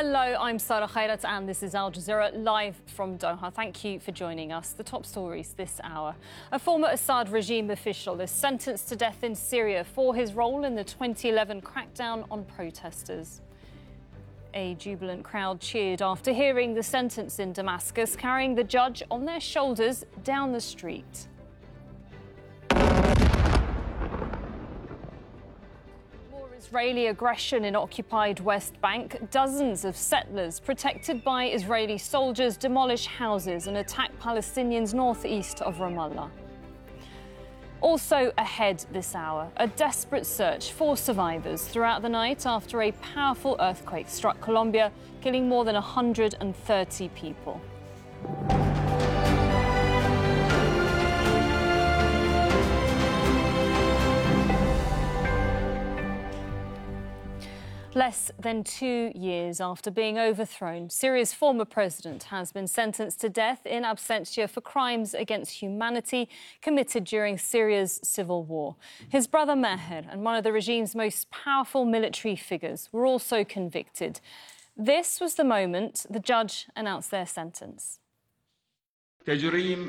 Hello, I'm Sarah Khairat and this is Al Jazeera live from Doha. Thank you for joining us. The top stories this hour. A former Assad regime official is sentenced to death in Syria for his role in the 2011 crackdown on protesters. A jubilant crowd cheered after hearing the sentence in Damascus, carrying the judge on their shoulders down the street. Israeli aggression in occupied West Bank. Dozens of settlers protected by Israeli soldiers demolish houses and attack Palestinians northeast of Ramallah. Also ahead this hour, a desperate search for survivors throughout the night after a powerful earthquake struck Colombia, killing more than 130 people. Less than 2 years after being overthrown, Syria's former president has been sentenced to death in absentia for crimes against humanity committed during Syria's civil war. His brother Maher and one of the regime's most powerful military figures were also convicted. This was the moment the judge announced their sentence. First,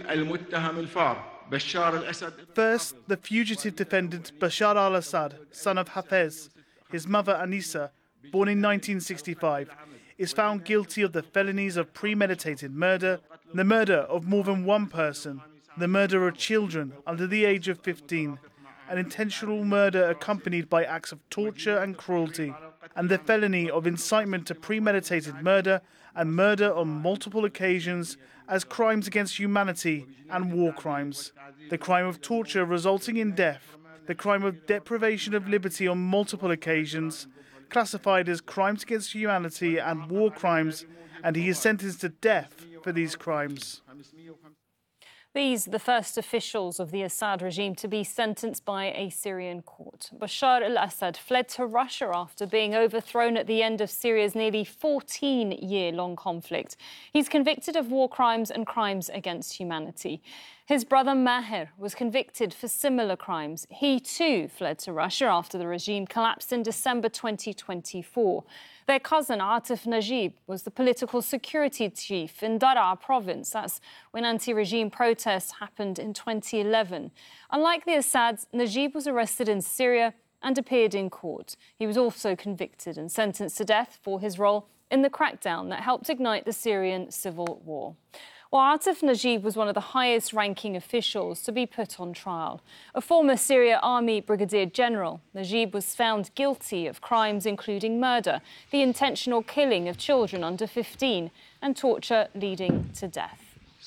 the fugitive defendant Bashar al-Assad, son of Hafez. His mother, Anissa, born in 1965, is found guilty of the felonies of premeditated murder, the murder of more than one person, the murder of children under the age of 15, an intentional murder accompanied by acts of torture and cruelty, and the felony of incitement to premeditated murder and murder on multiple occasions as crimes against humanity and war crimes, the crime of torture resulting in death, the crime of deprivation of liberty on multiple occasions, classified as crimes against humanity and war crimes, and he is sentenced to death for these crimes. These are the first officials of the Assad regime to be sentenced by a Syrian court. Bashar al-Assad fled to Russia after being overthrown at the end of Syria's nearly 14-year-long conflict. He's convicted of war crimes and crimes against humanity. His brother Maher was convicted for similar crimes. He too fled to Russia after the regime collapsed in December 2024. Their cousin Atif Najib was the political security chief in Daraa province. That's when anti-regime protests happened in 2011. Unlike the Assads, Najib was arrested in Syria and appeared in court. He was also convicted and sentenced to death for his role in the crackdown that helped ignite the Syrian civil war. Well, Atif Najib was one of the highest-ranking officials to be put on trial. A former Syria Army Brigadier General, Najib was found guilty of crimes including murder, the intentional killing of children under 15, and torture leading to death.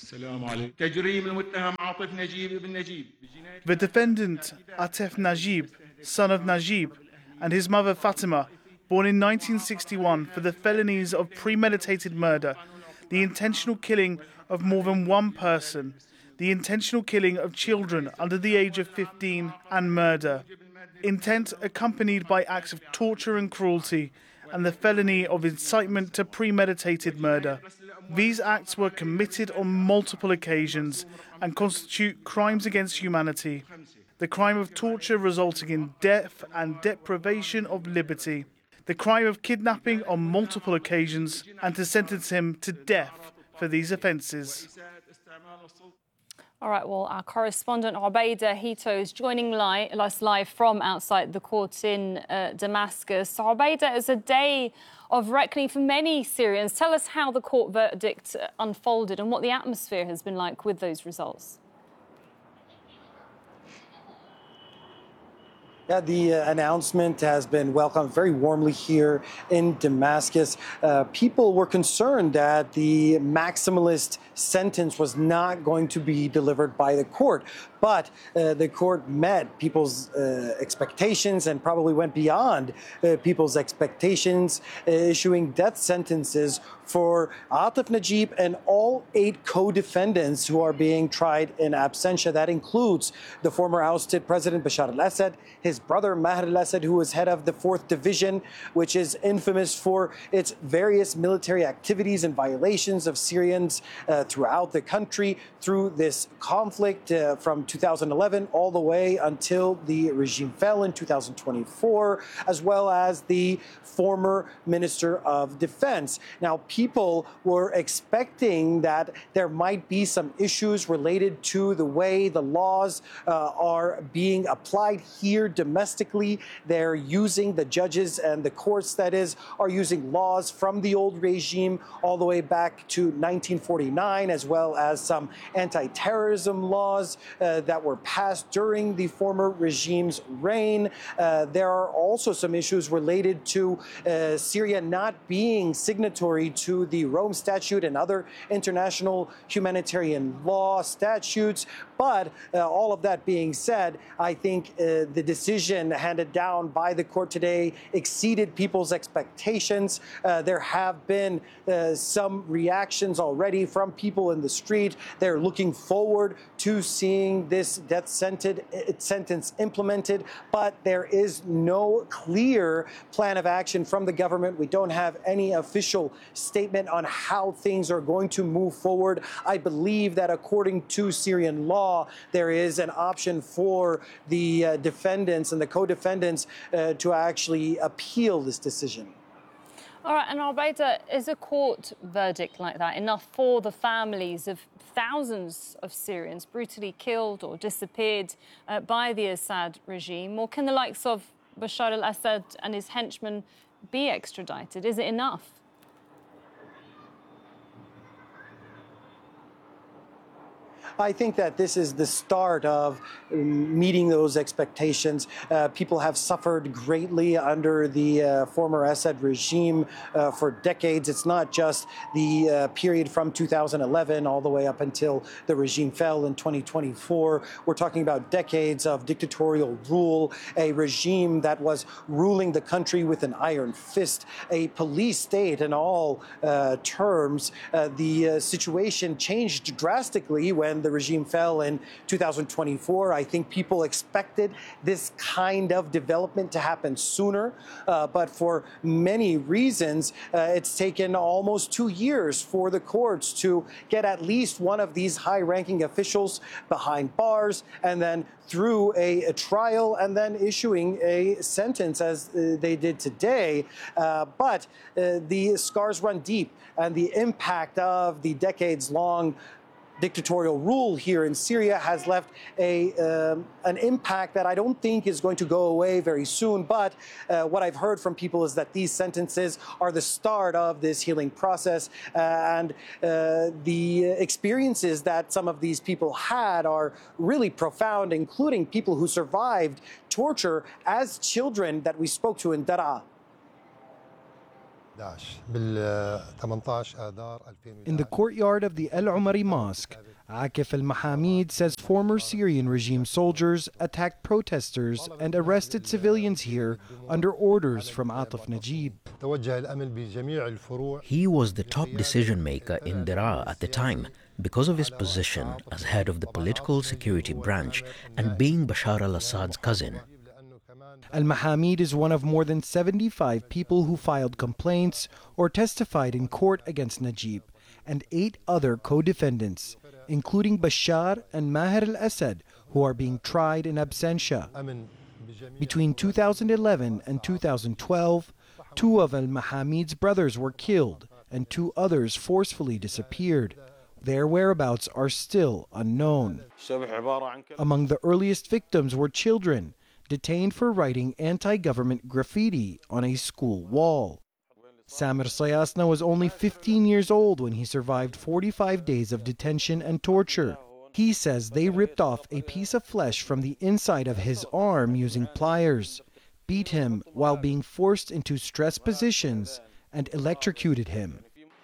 The defendant, Atif Najib, son of Najib, and his mother Fatima, born in 1961 for the felonies of premeditated murder, the intentional killing of more than one person, the intentional killing of children under the age of 15, and murder, intent accompanied by acts of torture and cruelty, and the felony of incitement to premeditated murder. These acts were committed on multiple occasions and constitute crimes against humanity. The crime of torture resulting in death and deprivation of liberty. The crime of kidnapping on multiple occasions, and to sentence him to death for these offences. All right, well, our correspondent Obaida Hito is joining us live from outside the court in Damascus. So, Obaida, it's a day of reckoning for many Syrians. Tell us how the court verdict unfolded and what the atmosphere has been like with those results. Yeah, the announcement has been welcomed very warmly here in Damascus. People were concerned that the maximalist sentence was not going to be delivered by the court. But the court met people's expectations and probably went beyond people's expectations, issuing death sentences for Atif Najib and all 8 co-defendants who are being tried in absentia. That includes the former ousted President Bashar al-Assad, his his brother Maher al-Assad, who was head of the 4th Division, which is infamous for its various military activities and violations of Syrians throughout the country through this conflict from 2011 all the way until the regime fell in 2024, as well as the former Minister of Defense. Now, people were expecting that there might be some issues related to the way the laws are being applied here domestically. They're using, the judges and the courts, that is, are using laws from the old regime all the way back to 1949, as well as some anti-terrorism laws that were passed during the former regime's reign. There are also some issues related to Syria not being signatory to the Rome Statute and other international humanitarian law statutes. But all of that being said, I think the decision handed down by the court today exceeded people's expectations. There have been some reactions already from people in the street. They're looking forward to seeing this death sentence implemented, but there is no clear plan of action from the government. We don't have any official statement on how things are going to move forward. I believe that according to Syrian law, there is an option for the defendants and the co-defendants to actually appeal this decision. All right, and Al-Baida, is a court verdict like that enough for the families of thousands of Syrians brutally killed or disappeared by the Assad regime? Or can the likes of Bashar al-Assad and his henchmen be extradited? Is it enough? I think that this is the start of meeting those expectations. People have suffered greatly under the former Assad regime for decades. It's not just the period from 2011 all the way up until the regime fell in 2024. We're talking about decades of dictatorial rule, a regime that was ruling the country with an iron fist, a police state in all terms. The situation changed drastically when the regime fell in 2024. I think people expected this kind of development to happen sooner, but for many reasons, it's taken almost 2 years for the courts to get at least one of these high-ranking officials behind bars and then through a trial and then issuing a sentence as they did today. But the scars run deep, and the impact of the decades-long dictatorial rule here in Syria has left an impact that I don't think is going to go away very soon. But what I've heard from people is that these sentences are the start of this healing process, and the experiences that some of these people had are really profound, including people who survived torture as children that we spoke to in Daraa. In the courtyard of the El Umari Mosque, Akif al-Mahamid says former Syrian regime soldiers attacked protesters and arrested civilians here under orders from Atif Najib. He was the top decision maker in Daraa at the time because of his position as head of the political security branch and being Bashar al-Assad's cousin. Al-Mahamid is one of more than 75 people who filed complaints or testified in court against Najib and 8 other co-defendants, including Bashar and Maher al-Assad, who are being tried in absentia. Between 2011 and 2012, 2 of al-Mahamid's brothers were killed and 2 others forcefully disappeared. Their whereabouts are still unknown. Among the earliest victims were children, detained for writing anti-government graffiti on a school wall. Samir Sayasna was only 15 years old when he survived 45 days of detention and torture. He says they ripped off a piece of flesh from the inside of his arm using pliers, beat him while being forced into stress positions, and electrocuted him.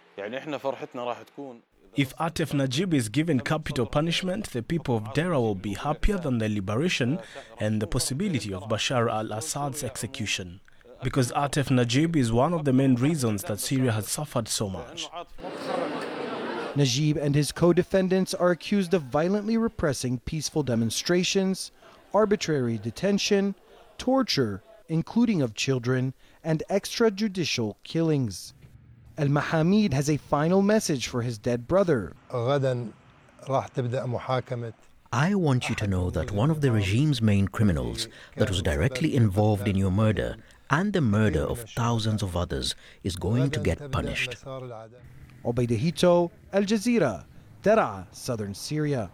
If Atif Najib is given capital punishment, the people of Daraa will be happier than the liberation and the possibility of Bashar al-Assad's execution. Because Atif Najib is one of the main reasons that Syria has suffered so much. Najib and his co-defendants are accused of violently repressing peaceful demonstrations, arbitrary detention, torture, including of children, and extrajudicial killings. Al-Mahamid has a final message for his dead brother. I want you to know that one of the regime's main criminals that was directly involved in your murder and the murder of thousands of others is going to get punished. Obaida Hito, Al Jazeera, Daraa, southern Syria.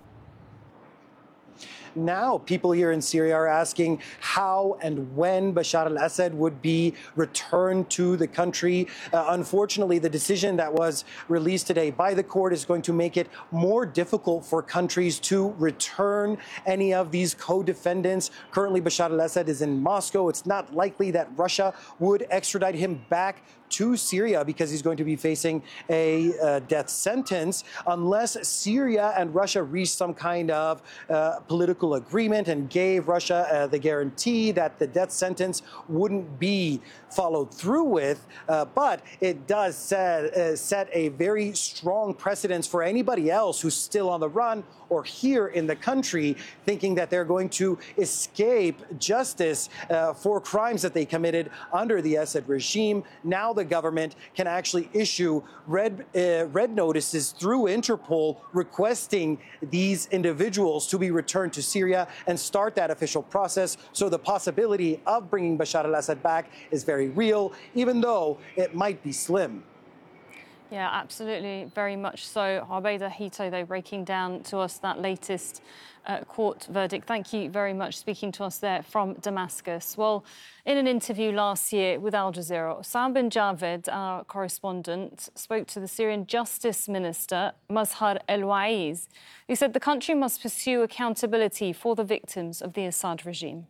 Now, people here in Syria are asking how and when Bashar al-Assad would be returned to the country. Unfortunately, the decision that was released today by the court is going to make it more difficult for countries to return any of these co-defendants. Currently, Bashar al-Assad is in Moscow. It's not likely that Russia would extradite him back to Syria because he's going to be facing a death sentence unless Syria and Russia reach some kind of political agreement and gave Russia the guarantee that the death sentence wouldn't be followed through with. But it does set a very strong precedence for anybody else who's still on the run or here in the country thinking that they're going to escape justice for crimes that they committed under the Assad regime. Now the government can actually issue red notices through Interpol requesting these individuals to be returned to Syria and start that official process. So the possibility of bringing Bashar al-Assad back is very real, even though it might be slim. Yeah, absolutely, very much so. Obaida Hito, though, breaking down to us that latest court verdict. Thank you very much speaking to us there from Damascus. Well, in an interview last year with Al Jazeera, Osama bin Javed, our correspondent, spoke to the Syrian Justice Minister, Mazhar El-Waiz, who said the country must pursue accountability for the victims of the Assad regime.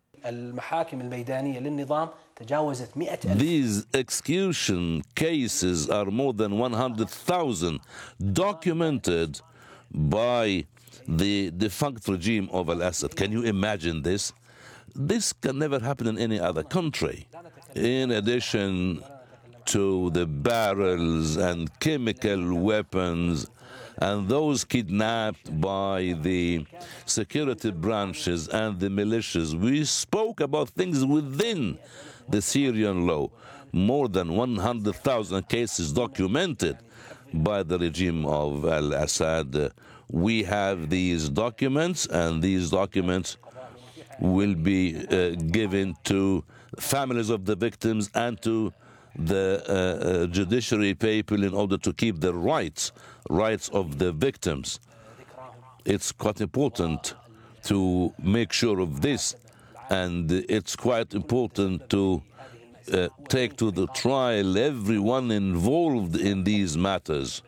These execution cases are more than 100,000 documented by the defunct regime of al-Assad. Can you imagine this? This can never happen in any other country. In addition to the barrels and chemical weapons and those kidnapped by the security branches and the militias, we spoke about things within the Syrian law. More than 100,000 cases documented by the regime of al-Assad. We have these documents, and these documents will be given to families of the victims and to the judiciary people in order to keep the rights of the victims. It's quite important to make sure of this, and it's quite important to take to the trial everyone involved in these matters.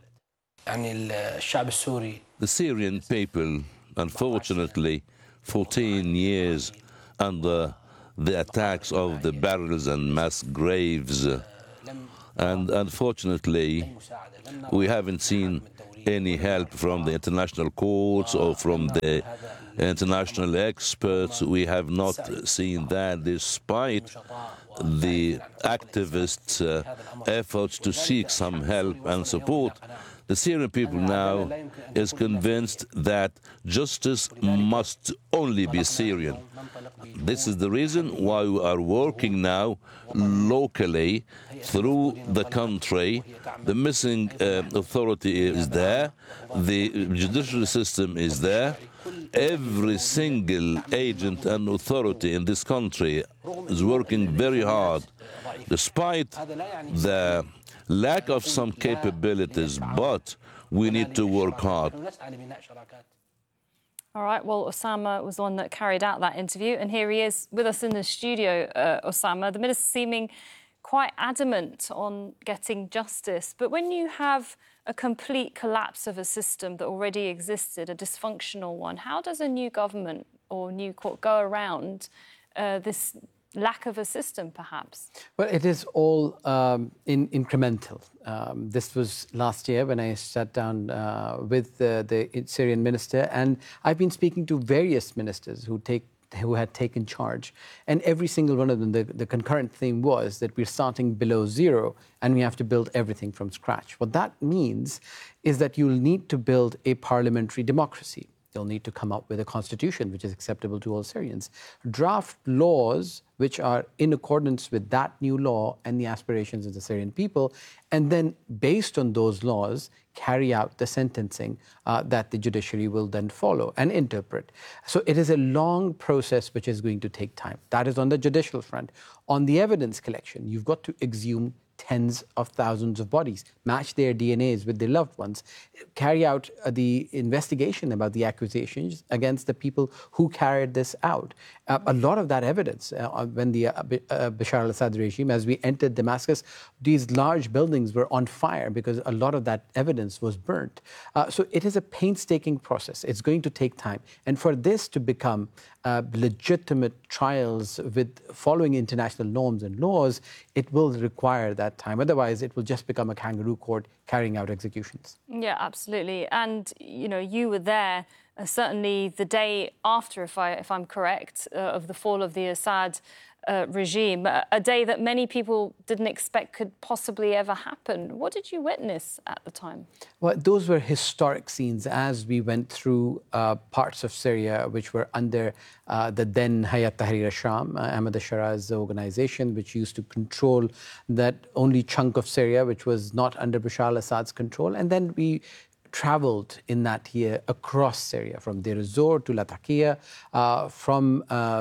The Syrian people, unfortunately, 14 years under the attacks of the barrels and mass graves, and unfortunately, we haven't seen any help from the international courts or from the international experts. We have not seen that, despite the activists' efforts to seek some help and support. The Syrian people now is convinced that justice must only be Syrian. This is the reason why we are working now locally through the country. The missing authority is there. The judicial system is there. Every single agent and authority in this country is working very hard, despite the lack of some capabilities, but we need to work hard. All right, well, Osama was the one that carried out that interview, and here he is with us in the studio, Osama. The minister seeming quite adamant on getting justice, but when you have a complete collapse of a system that already existed, a dysfunctional one, how does a new government or new court go around this lack of a system, perhaps? Well, it is all incremental. This was last year when I sat down with the Syrian minister, and I've been speaking to various ministers who had taken charge, and every single one of them, the concurrent theme was that we're starting below zero and we have to build everything from scratch. What that means is that you'll need to build a parliamentary democracy. They'll need to come up with a constitution which is acceptable to all Syrians, draft laws which are in accordance with that new law and the aspirations of the Syrian people, and then, based on those laws, carry out the sentencing that the judiciary will then follow and interpret. So it is a long process which is going to take time. That is on the judicial front. On the evidence collection, you've got to exhume tens of thousands of bodies, match their DNAs with their loved ones, carry out the investigation about the accusations against the people who carried this out. A lot of that evidence, when the Bashar al-Assad regime, as we entered Damascus, these large buildings were on fire because a lot of that evidence was burnt. So it is a painstaking process. It's going to take time. And for this to become legitimate trials with following international norms and laws, it will require that time. Otherwise, it will just become a kangaroo court carrying out executions. Yeah, absolutely. And, you know, you were there certainly the day after, if I'm correct, of the fall of the Assad regime, a day that many people didn't expect could possibly ever happen. What did you witness at the time? Well, those were historic scenes as we went through parts of Syria which were under the then Hayat Tahrir al-Sham, Ahmad al-Shaara's organization, which used to control that only chunk of Syria which was not under Bashar al-Assad's control. And then we traveled in that year across Syria, from Deir ez-Zor to Latakia, from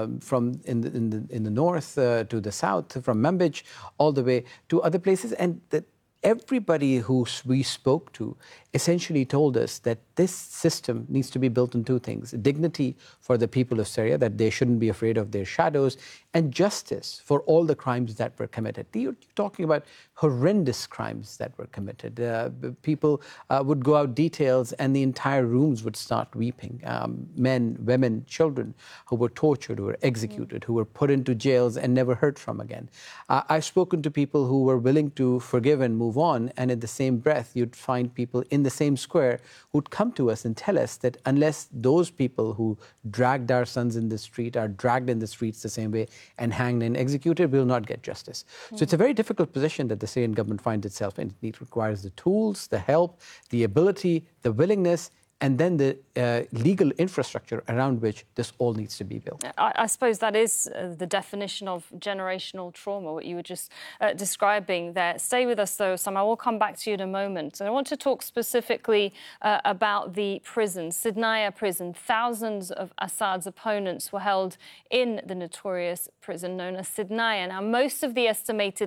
in the north to the south, from Manbij all the way to other places. And everybody who we spoke to essentially told us that this system needs to be built on two things: dignity for the people of Syria, that they shouldn't be afraid of their shadows, and justice for all the crimes that were committed. You're talking about horrendous crimes that were committed. People would go out details and the entire rooms would start weeping. Men, women, children who were tortured, who were executed, who were put into jails and never heard from again. I've spoken to people who were willing to forgive and move on, and in the same breath, you'd find people in the same square who'd come to us and tell us that unless those people who dragged our sons in the street are dragged in the streets the same way and hanged and executed, will not get justice. So it's a very difficult position that the Syrian government finds itself in. It requires the tools, the help, the ability, the willingness, and then the legal infrastructure around which this all needs to be built. I suppose that is the definition of generational trauma, what you were just describing there. Stay with us, though, Sam. I will come back to you in a moment. And I want to talk specifically about the prison, Sidnaya prison. Thousands of Assad's opponents were held in the notorious prison known as Sidnaya. Now, most of the estimated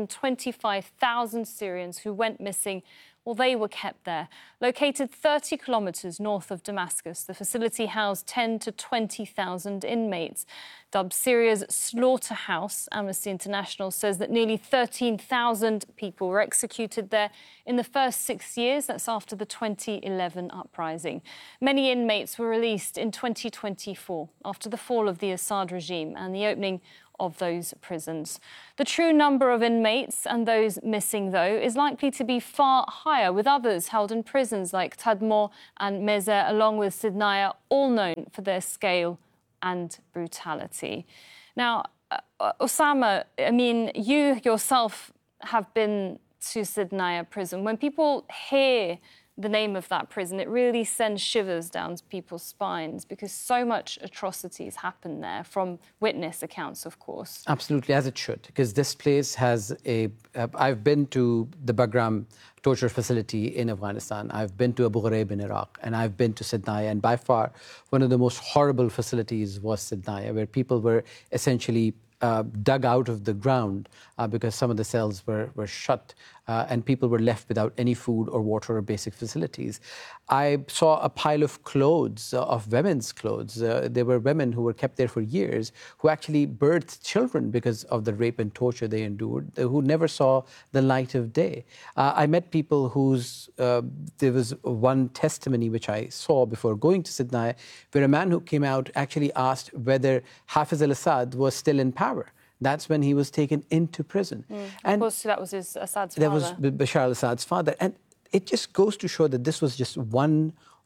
125,000 Syrians who went missing, well, they were kept there. Located 30 kilometres north of Damascus, the facility housed 10 to 20,000 inmates. Dubbed Syria's slaughterhouse, Amnesty International says that nearly 13,000 people were executed there in the first 6 years. That's after the 2011 uprising. Many inmates were released in 2024 after the fall of the Assad regime and the opening of those prisons. The true number of inmates and those missing, though, is likely to be far higher, with others held in prisons like Tadmor and Mezer, along with Sidnaya, all known for their scale and brutality. Now, Osama, I mean, you yourself have been to Sidnaya prison. When people hear the name of that prison, it really sends shivers down people's spines because so much atrocities happen there, from witness accounts, of course. Absolutely, as it should, because this place has I've been to the Bagram torture facility in Afghanistan, I've been to Abu Ghraib in Iraq, and I've been to Sidnaya, and by far one of the most horrible facilities was Sidnaya, where people were essentially dug out of the ground because some of the cells were shut and people were left without any food or water or basic facilities. I saw a pile of clothes, of women's clothes. There were women who were kept there for years who actually birthed children because of the rape and torture they endured, who never saw the light of day. I met people whose, there was one testimony which I saw before going to Sidnaya, where a man who came out actually asked whether Hafiz al-Assad was still in power. That's when he was taken into prison. And of course, that was Assad's father. That was Bashar al-Assad's father. And it just goes to show that this was just one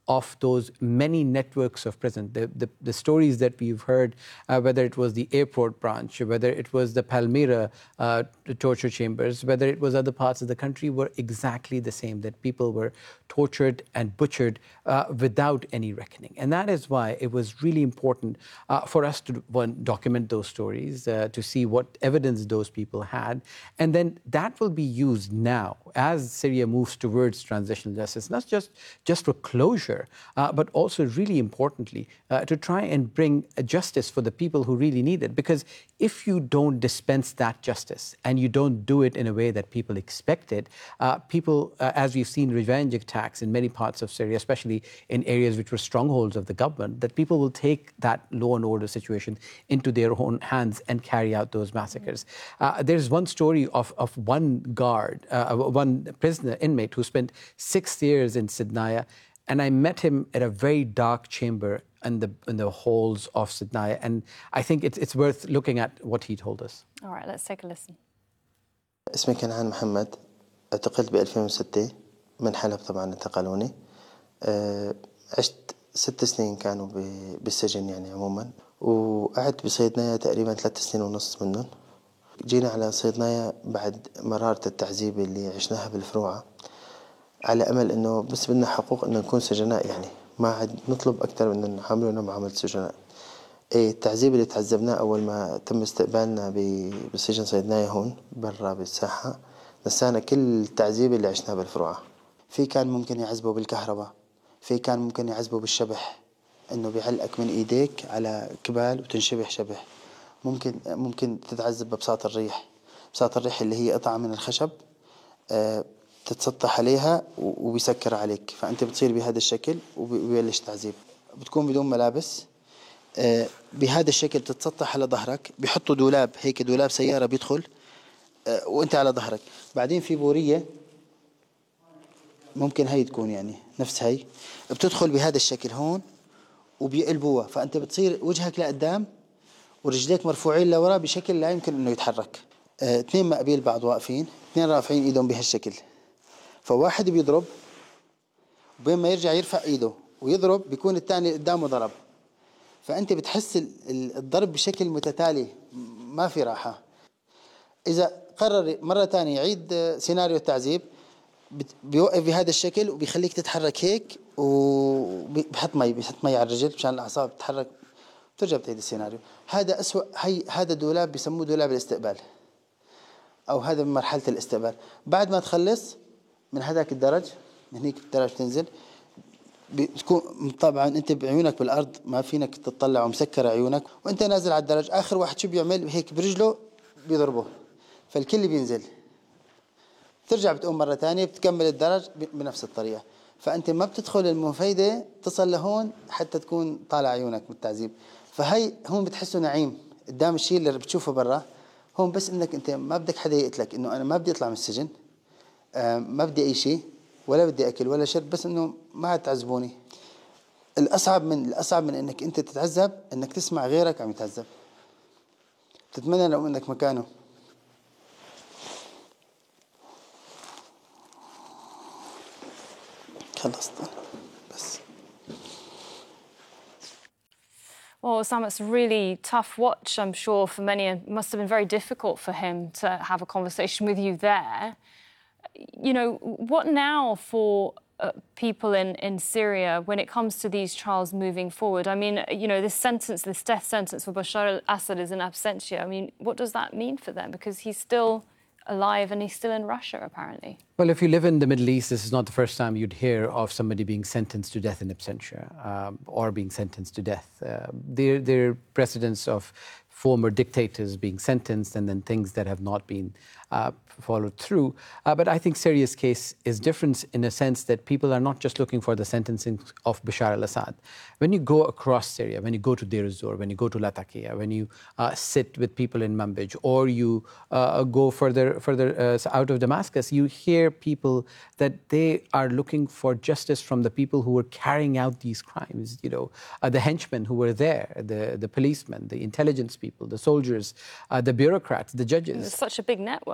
of those many networks of prison. The stories that we've heard, whether it was the airport branch, whether it was the Palmyra torture chambers, whether it was other parts of the country, were exactly the same, that people were tortured and butchered without any reckoning. And that is why it was really important for us to document those stories, to see what evidence those people had. And then that will be used now as Syria moves towards transitional justice, not just for closure, but also really importantly, to try and bring justice for the people who really need it. Because if you don't dispense that justice and you don't do it in a way that people expect it, people, as we've seen revenge attacks in many parts of Syria, especially in areas which were strongholds of the government, that people will take that law and order situation into their own hands and carry out those massacres. There's one story of one guard, one prisoner, inmate, who spent 6 years in Sidnaya, and I met him at a very dark chamber in the halls of Sidnaya, and I think it's worth looking at what he told us. All right, let's take a listen. اسمي كنعان محمد، اعتقلت ب 2006 من حلب. طبعا انتقلوني، عشت 6 سنين كانوا بالسجن يعني عموما، وقعدت بصيدنايا تقريبا 3 سنين ونص منهم. جينا على صيدنايا بعد مرارة التعذيب اللي عشناها بالفروعة، على أمل إنه بس بدنا حقوق إنه نكون سجناء، يعني ما عاد نطلب أكثر من إنه نعاملونا معاملة سجناء. التعذيب اللي تعذبناه أول ما تم استقبالنا بسجن صيدنايا هون برا بالساحة، نسانا كل التعذيب اللي عشناه بالفروعة. في كان ممكن يعذبوا بالكهرباء، في كان ممكن يعذبوا بالشبح، إنه بيعلقك من إيديك على كبال وتنشبح شبح. ممكن تتعذب ببساط الريح. بساط الريح اللي هي قطعة من الخشب تتسطح عليها وبيسكر عليك، فأنت بتصير بهذا الشكل وبيبلش تعذيب. بتكون بدون ملابس، بهذا الشكل تتسطح على ظهرك، بيحطوا دولاب، هيك دولاب سيارة بيدخل وانت على ظهرك. بعدين في بورية ممكن هي تكون يعني نفس هي، بتدخل بهذا الشكل هون وبيقلبوها، فأنت بتصير وجهك لقدام ورجليك مرفوعين لورا بشكل لا يمكن انه يتحرك. 2 مقابل بعض واقفين، 2 رافعين ايدهم بهالشكل، فواحد بيضرب وبين ما يرجع يرفع ايده ويضرب بيكون الثاني قدامه ضرب، فانت بتحس الضرب بشكل متتالي، ما في راحة. اذا قرر مرة ثانية يعيد سيناريو التعذيب، بيوقف بهذا الشكل وبيخليك تتحرك هيك، وبيحط مي على الرجل مشان الاعصاب تتحرك، ترجع بتعيد السيناريو. هذا أسوأ. هذا دولاب بيسموه دولاب الاستقبال، أو هذا من مرحلة الاستقبال. بعد ما تخلص من هذاك الدرج، من هيك الدرج تنزل، بتكون طبعا أنت بعيونك بالأرض، ما فينك تطلع ومسكر عيونك، وأنت نازل على الدرج. آخر واحد شو بيعمل؟ هيك برجله بيضربه، فالكل بينزل. ترجع بتقوم مرة ثانية بتكمل الدرج بنفس الطريقة. فأنت ما بتدخل المفيدة تصل لهون حتى تكون طالع عيونك من التعذيب. فهي هون بتحسه نعيم قدام الشيء اللي بتشوفه برا. هون بس انك انت ما بدك حدا يقتلك، انه انا ما بدي اطلع من السجن، ما بدي اي شيء، ولا بدي اكل ولا شرب، بس انه ما عاد تعذبوني. الاصعب من انك انت تتعذب انك تسمع غيرك عم يتعذب. بتتمنى لو انك مكانه. خلصت بس. Well, Sam, it's a really tough watch, I'm sure, for many. It must have been very difficult for him to have a conversation with you there. You know, what now for people in Syria when it comes to these trials moving forward? I mean, you know, this death sentence for Bashar al-Assad is in absentia. I mean, what does that mean for them? Because he's still alive and he's still in Russia, apparently. Well, if you live in the Middle East, this is not the first time you'd hear of somebody being sentenced to death in absentia or being sentenced to death. There are precedents of former dictators being sentenced and then things that have not been followed through. But I think Syria's case is different in a sense that people are not just looking for the sentencing of Bashar al-Assad. When you go across Syria, when you go to Deir ez-Zor, when you go to Latakia, when you sit with people in Manbij, or you go further out of Damascus, you hear people that they are looking for justice from the people who were carrying out these crimes. You know, the henchmen who were there, the policemen, the intelligence people, the soldiers, the bureaucrats, the judges. There's such a big network.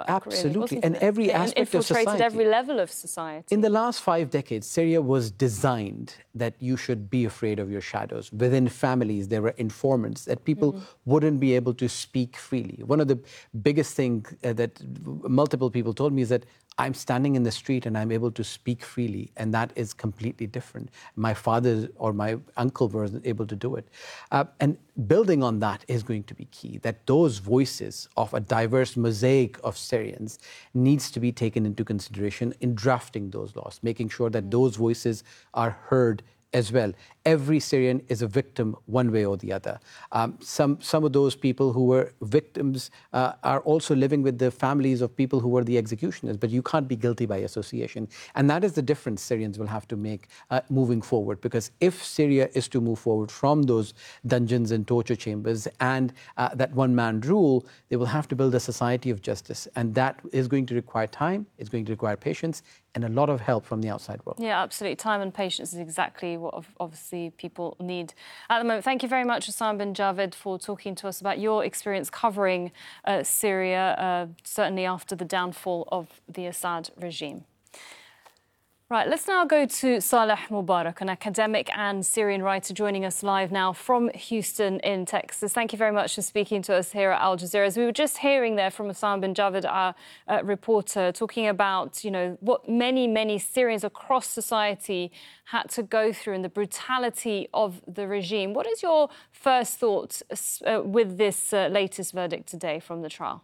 work. Absolutely. Really, and every aspect of society. Infiltrated every level of society. In the last 5 decades, Syria was designed that you should be afraid of your shadows. Within families, there were informants that people wouldn't be able to speak freely. One of the biggest things that multiple people told me is that I'm standing in the street and I'm able to speak freely, and that is completely different. My father or my uncle wasn't able to do it. And building on that is going to be key, that those voices of a diverse mosaic of Syrians needs to be taken into consideration in drafting those laws, making sure that those voices are heard as well. Every Syrian is a victim one way or the other. Some of those people who were victims are also living with the families of people who were the executioners, but you can't be guilty by association. And that is the difference Syrians will have to make moving forward, because if Syria is to move forward from those dungeons and torture chambers and that one-man rule, they will have to build a society of justice. And that is going to require time, it's going to require patience, and a lot of help from the outside world. Yeah, absolutely. Time and patience is exactly what obviously people need at the moment. Thank you very much, Hussam bin Javed, for talking to us about your experience covering Syria, certainly after the downfall of the Assad regime. Right, let's now go to Saleh Mubarak, an academic and Syrian writer, joining us live now from Houston in Texas. Thank you very much for speaking to us here at Al Jazeera. As we were just hearing there from Hussam bin Javed, our reporter, talking about, what many Syrians across society had to go through and the brutality of the regime. What is your first thoughts with this latest verdict today from the trial?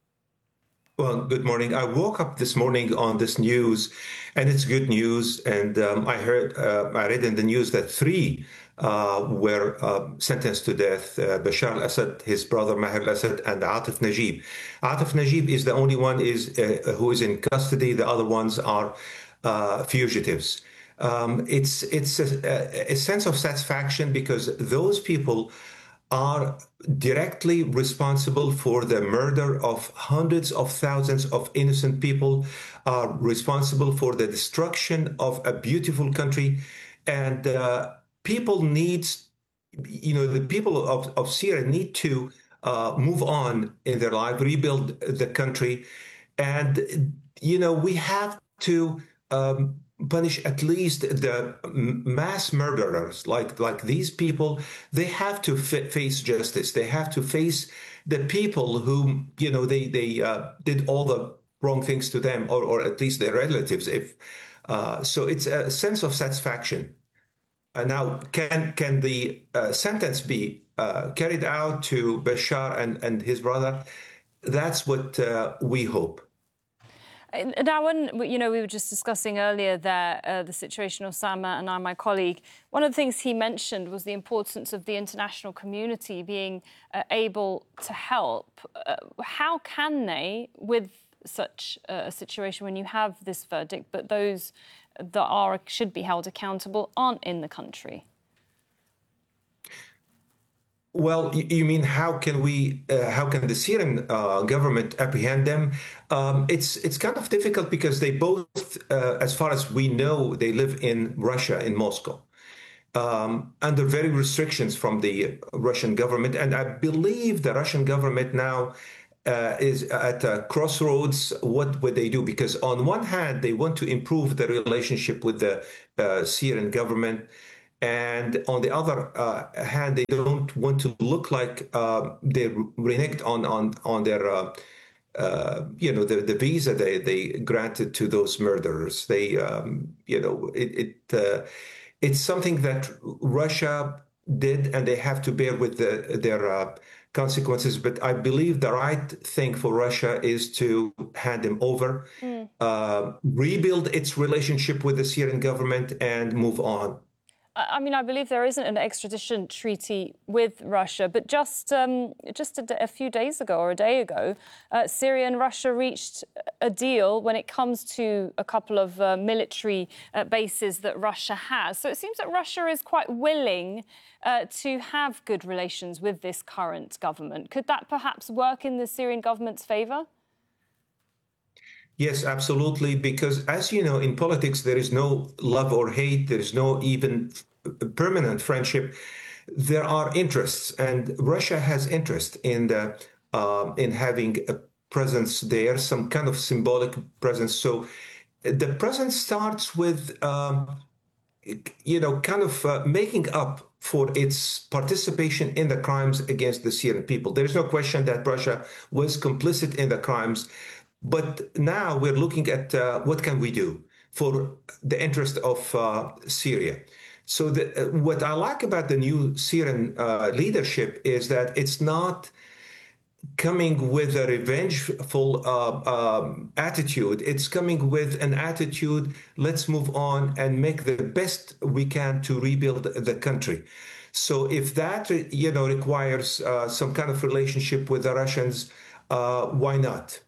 Well, good morning. I woke up this morning on this news, and it's good news. And I read in the news that 3 were sentenced to death: Bashar al-Assad, his brother Maher al-Assad, and Atif Najib. Atif Najib is the only one who is in custody. The other ones are fugitives. It's a sense of satisfaction because those people are directly responsible for the murder of hundreds of thousands of innocent people, are responsible for the destruction of a beautiful country. And people the people of Syria need to move on in their life, rebuild the country. And, we have to punish at least the mass murderers like these people. They have to face justice. They have to face the people who they did all the wrong things to them, or at least their relatives. So it's a sense of satisfaction. Now, can the sentence be carried out to Bashar and his brother? That's what we hope. Now, when we were just discussing earlier there the situation of Osama and my colleague, one of the things he mentioned was the importance of the international community being able to help. How can they, with such a situation when you have this verdict, but those that should be held accountable aren't in the country? Well, you mean how can the Syrian government apprehend them? It's kind of difficult because they both, as far as we know, they live in Russia, in Moscow, under very restrictions from the Russian government. And I believe the Russian government now is at a crossroads. What would they do? Because on one hand, they want to improve the relationship with the Syrian government. And on the other hand, they don't want to look like they reneged on their, the visa they granted to those murderers. They, it's something that Russia did, and they have to bear with their consequences. But I believe the right thing for Russia is to hand them over, rebuild its relationship with the Syrian government, and move on. I mean, I believe there isn't an extradition treaty with Russia, but just a few days ago or a day ago, Syria and Russia reached a deal when it comes to a couple of military bases that Russia has. So it seems that Russia is quite willing to have good relations with this current government. Could that perhaps work in the Syrian government's favour? Yes, absolutely. Because as you know, in politics, there is no love or hate. There is no even permanent friendship. There are interests, and Russia has interest in having presence there, some kind of symbolic presence. So the presence starts with, kind of making up for its participation in the crimes against the Syrian people. There is no question that Russia was complicit in the crimes, but now we're looking at what can we do for the interest of Syria. So what I like about the new Syrian leadership is that it's not coming with a revengeful attitude. It's coming with an attitude, let's move on and make the best we can to rebuild the country. So if that, requires some kind of relationship with the Russians, why not?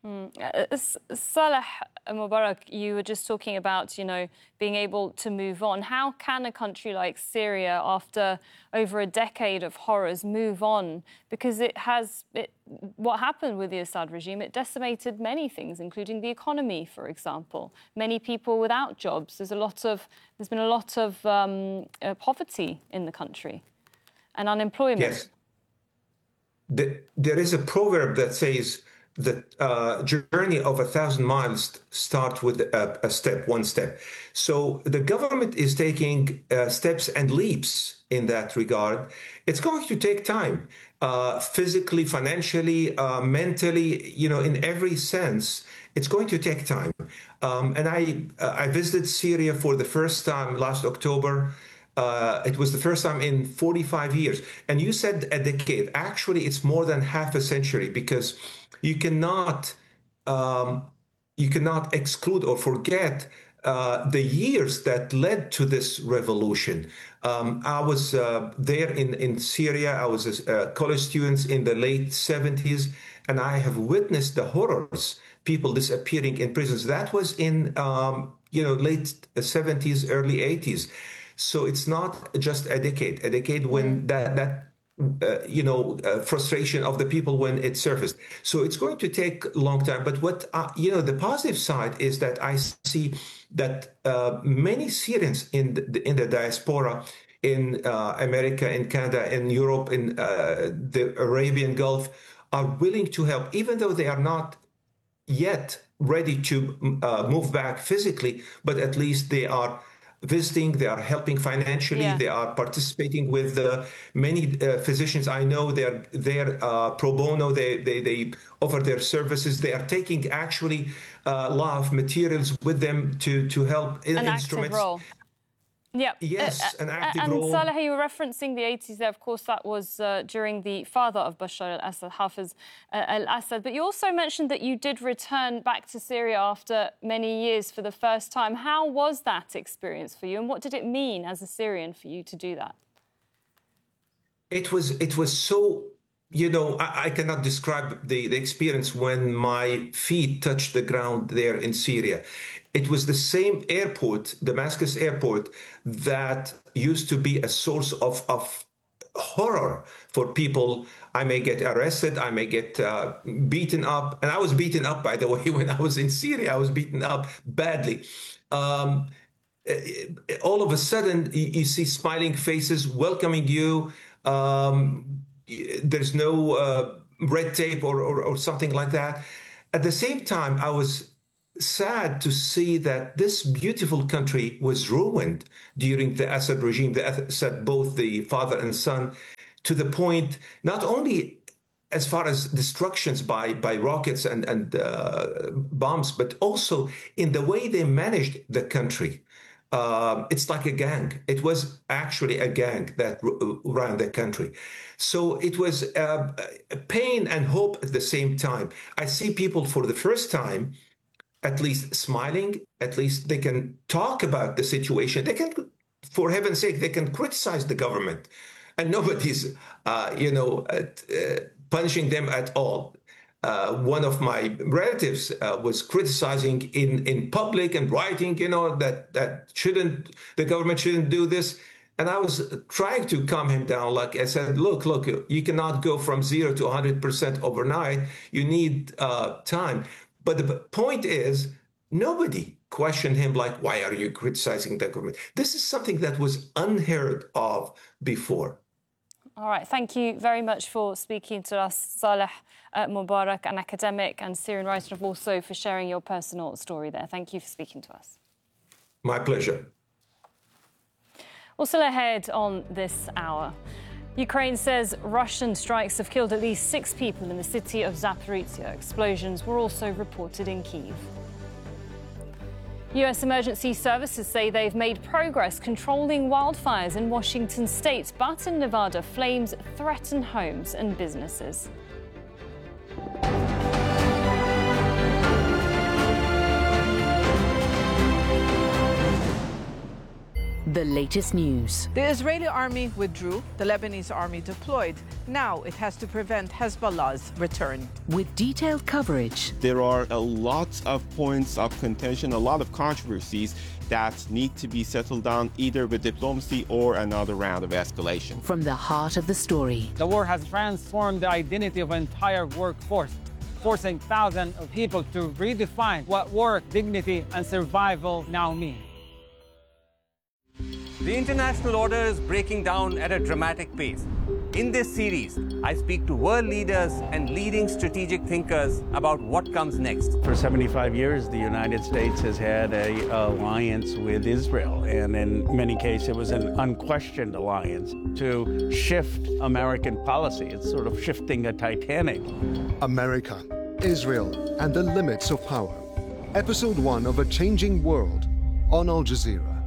Saleh Mubarak, you were just talking about, being able to move on. How can a country like Syria, after over a decade of horrors, move on? Because what happened with the Assad regime, it decimated many things, including the economy, for example. Many people without jobs. There's been a lot of poverty in the country and unemployment. Yes. There is a proverb that says, the journey of 1,000 miles starts with one step. So the government is taking steps and leaps in that regard. It's going to take time, physically, financially, mentally, in every sense. It's going to take time. And I visited Syria for the first time last October. It was the first time in 45 years. And you said a decade. Actually, it's more than half a century, because you cannot exclude or forget the years that led to this revolution. I was there in Syria. I was a college student in the late 70s, and I have witnessed the horrors, people disappearing in prisons. That was in late 70s, early 80s. So it's not just a decade when that frustration of the people when it surfaced. So it's going to take a long time. But what, the positive side is that I see that many Syrians in the diaspora, in America, in Canada, in Europe, in the Arabian Gulf, are willing to help, even though they are not yet ready to move back physically, but at least they are visiting, they are helping financially, they are participating with many physicians I know. They're pro bono, they offer their services. They are taking actually a lot of materials with them to help in instruments. Active role. Yeah. Yes, an active role. And Saleh, you were referencing the 80s there. Of course, that was during the father of Bashar al-Assad, Hafez al-Assad. But you also mentioned that you did return back to Syria after many years for the first time. How was that experience for you, and what did it mean as a Syrian for you to do that? It was so, I cannot describe the experience when my feet touched the ground there in Syria. It was the same airport, Damascus airport, that used to be a source of horror for people. I may get arrested, I may get beaten up. And I was beaten up, by the way, when I was in Syria. I was beaten up badly. All of a sudden, you see smiling faces welcoming you. There's no red tape or something like that. At the same time, I was sad to see that this beautiful country was ruined during the Assad regime, both the father and son, to the point not only as far as destructions by rockets and bombs, but also in the way they managed the country. It's like a gang. It was actually a gang that ran the country. So it was pain and hope at the same time. I see people for the first time at least smiling. At least they can talk about the situation. They can, for heaven's sake, they can criticize the government, and nobody's, punishing them at all. One of my relatives was criticizing in public and writing, that the government shouldn't do this. And I was trying to calm him down. Like I said, look, you cannot go from 0 to 100% overnight. You need time. But the point is, nobody questioned him like, why are you criticizing the government? This is something that was unheard of before. All right, thank you very much for speaking to us, Saleh Mubarak, an academic and Syrian writer, and also for sharing your personal story there. Thank you for speaking to us. My pleasure. We'll still ahead on this hour. Ukraine says Russian strikes have killed at least 6 people in the city of Zaporizhzhia. Explosions were also reported in Kyiv. US emergency services say they've made progress controlling wildfires in Washington state, but in Nevada, flames threaten homes and businesses. The latest news. The Israeli army withdrew, the Lebanese army deployed. Now it has to prevent Hezbollah's return. With detailed coverage. There are a lot of points of contention, a lot of controversies that need to be settled down either with diplomacy or another round of escalation. From the heart of the story. The war has transformed the identity of an entire workforce, forcing thousands of people to redefine what work, dignity, and survival now mean. The international order is breaking down at a dramatic pace. In this series, I speak to world leaders and leading strategic thinkers about what comes next. For 75 years, the United States has had an alliance with Israel, and in many cases, it was an unquestioned alliance to shift American policy. It's sort of shifting a Titanic. America, Israel, and the Limits of Power. Episode 1 of A Changing World on Al Jazeera.